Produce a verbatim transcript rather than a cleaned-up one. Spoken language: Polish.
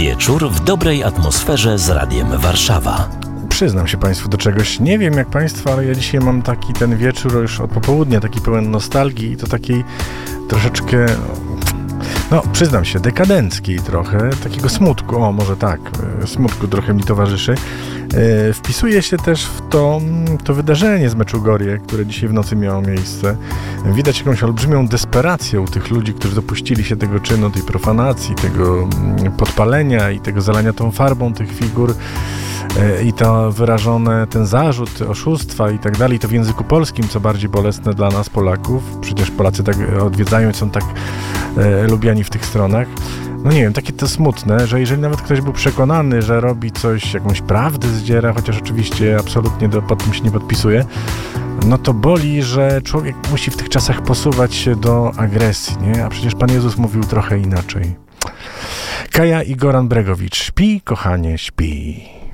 Wieczór w dobrej atmosferze z Radiem Warszawa. Przyznam się Państwu do czegoś. Nie wiem jak Państwo, ale ja dzisiaj mam taki ten wieczór już od popołudnia, taki pełen nostalgii i to takiej troszeczkę, no przyznam się, dekadenckiej trochę, takiego smutku, o może tak, smutku trochę mi towarzyszy. E, wpisuje się też w to, to wydarzenie z Meczugorie, które dzisiaj w nocy miało miejsce. Widać jakąś olbrzymią desperację u tych ludzi, którzy dopuścili się tego czynu, tej profanacji, tego podpalenia i tego zalania tą farbą tych figur. I to wyrażone, ten zarzut oszustwa i tak dalej, to w języku polskim, co bardziej bolesne dla nas, Polaków. Przecież Polacy tak odwiedzają i są tak e, lubiani w tych stronach. No nie wiem, takie to smutne, że jeżeli nawet ktoś był przekonany, że robi coś, jakąś prawdę zdziera, chociaż oczywiście absolutnie do, pod tym się nie podpisuje, no to boli, że człowiek musi w tych czasach posuwać się do agresji, nie? A przecież Pan Jezus mówił trochę inaczej. Kaja i Goran Bregowicz. Śpi, kochanie, śpi.